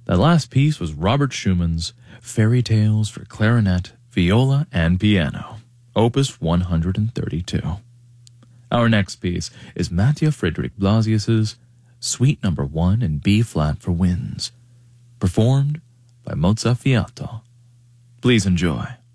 That last piece was Robert Schumann's Fairy Tales for Clarinet, Viola, and Piano, Opus 132. Our next piece is Mattia Friedrich Blasius's Suite No. 1 in B-flat for winds, performed by Mozzafiato. Please enjoy.